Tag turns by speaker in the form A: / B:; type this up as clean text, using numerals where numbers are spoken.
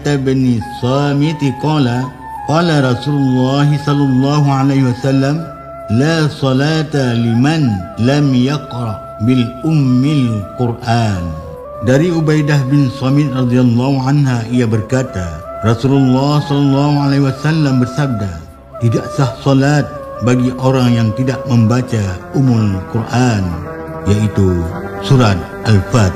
A: بن الصامت قال قال رسول الله صلى الله عليه وسلم لا صلاة لمن لم يقرأ بالأم القرآن. Dari Ubaidah bin Samit radhiyallahu anha, ia berkata, Rasulullah sallallahu alaihi wasallam bersabda, tidak sah salat bagi orang yang tidak membaca Ummul Quran, yaitu surat Al-Fatihah.